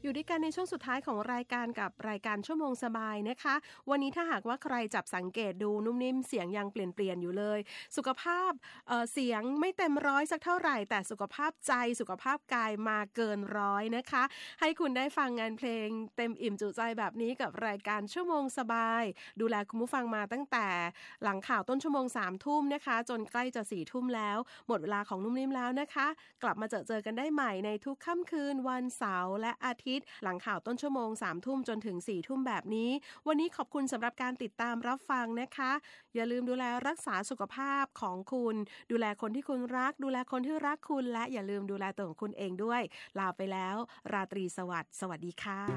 อยู่ด้วยกันในช่วงสุดท้ายของรายการกับรายการชั่วโมงสบายนะคะวันนี้ถ้าหากว่าใครจับสังเกตดูนุ่มนิ่มเสียงยังเปลี่ยนอยู่เลยสุขภาพเสียงไม่เต็มร้อยสักเท่าไหร่แต่สุขภาพใจสุขภาพกายมาเกินร้อยนะคะให้คุณได้ฟังงานเพลงเต็มอิ่มจุใจแบบนี้กับรายการชั่วโมงสบายดูแลคุณผู้ฟังมาตั้งแต่หลังข่าวต้นชั่วโมง 3 ทุ่มนะคะจนใกล้จะ 4 ทุ่มแล้วหมดเวลาของนุ่มนิ่มแล้วนะคะกลับมาเจอกันได้ใหม่ในทุกค่ำคืนวันเสาร์และอาทิตย์หลังข่าวต้นชั่วโมง 3 ทุ่มจนถึง 4 ทุ่มแบบนี้วันนี้ขอบคุณสำหรับการติดตามรับฟังนะคะอย่าลืมดูแลรักษาสุขภาพของคุณดูแลคนที่คุณรักดูแลคนที่รักคุณและอย่าลืมดูแลตัวของคุณเองด้วยลาไปแล้วราตรีสวัสดิ์สวัสดีค่ะ